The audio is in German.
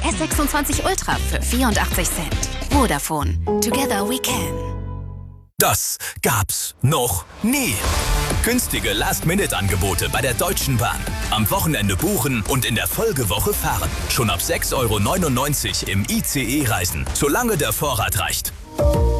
S26 Ultra für 84 Cent. Vodafone. Together we can. Das gab's noch nie. Günstige Last-Minute-Angebote bei der Deutschen Bahn. Am Wochenende buchen und in der Folgewoche fahren. Schon ab 6,99 € im ICE reisen, solange der Vorrat reicht.